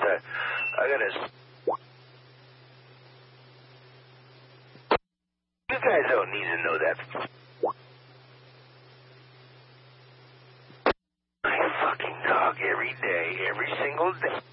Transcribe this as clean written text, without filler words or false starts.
You guys don't need to know that. I fucking talk every day, every single day.